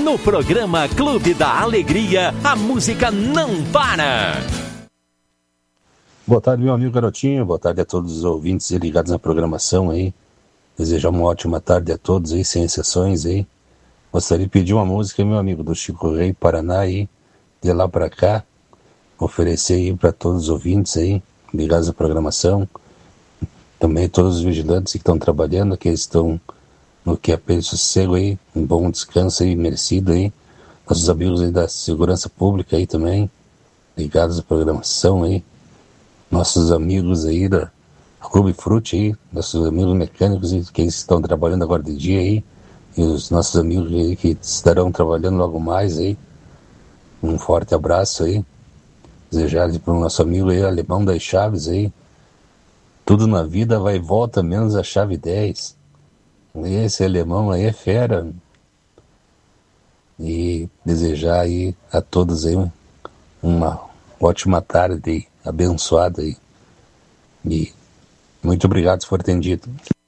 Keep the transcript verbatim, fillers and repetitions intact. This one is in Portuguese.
No programa Clube da Alegria, a música não para. Boa tarde, meu amigo Garotinho. Boa tarde a todos os ouvintes ligados na programação aí. Desejar uma ótima tarde a todos aí, sem exceções aí. Gostaria de pedir uma música, meu amigo, do Chico Rei, Paraná aí, de lá pra cá. Oferecer aí para todos os ouvintes aí, ligados à programação. Também todos os vigilantes que estão trabalhando, que estão no que é pelo sossego aí, um bom descanso aí, merecido aí. Nossos amigos aí da segurança pública aí também, ligados à programação aí. Nossos amigos aí da Clube Frute aí, nossos amigos mecânicos aí, que estão trabalhando agora de dia aí. E os nossos amigos aí que estarão trabalhando logo mais aí. Um forte abraço aí. Desejar para o nosso amigo aí, alemão das chaves aí. Tudo na vida vai e volta, menos a chave dez. Esse alemão aí é fera. E desejar aí a todos aí uma ótima tarde aí, abençoada aí. E muito obrigado por ter atendido.